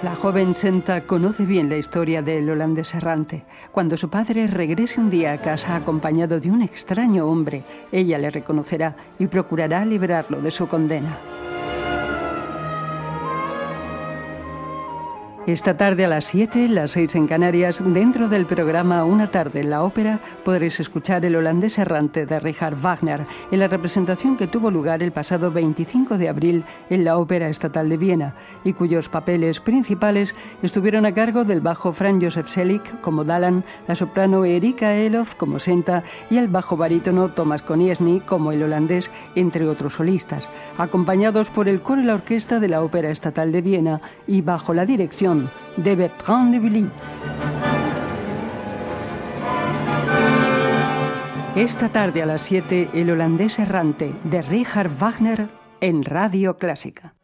La joven Senta conoce bien la historia del holandés errante. Cuando su padre regrese un día a casa acompañado de un extraño hombre, ella le reconocerá y procurará liberarlo de su condena. Esta tarde a las 7, las 6 en Canarias, dentro del programa Una tarde en la ópera, podréis escuchar El holandés errante de Richard Wagner, en la representación que tuvo lugar el pasado 25 de abril en la Ópera Estatal de Viena, y cuyos papeles principales estuvieron a cargo del bajo Franz Josef Selig como Dalan, la soprano Erika Elof como Senta y el bajo barítono Thomas Konieczny como el holandés, entre otros solistas, acompañados por el coro y la orquesta de la Ópera Estatal de Viena y bajo la dirección de Bertrand de Billy. Esta tarde a las 7, El holandés errante de Richard Wagner en Radio Clásica.